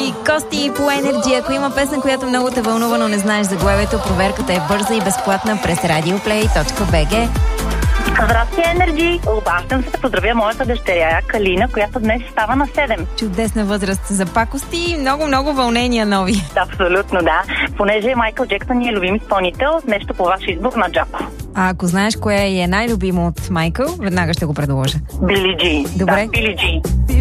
Кости по Energy. Ако има песен, която много те вълнува, но не знаеш заглавието, проверката е бърза и безплатна през radioplay.bg. Здрасти, Енерджи! Обаждам се да поздравя моята дъщеря Калина, която днес става на 7. Чудесна възраст за пакости и много вълнения нови. Абсолютно, да. Понеже Майкъл Джексън ни е любим изпълнител, нещо по ваш избор на Джако. А ако знаеш кое е най-любимо от Майкъл, веднага ще го предложа. Били Джи. Добре. Да, Били Джи.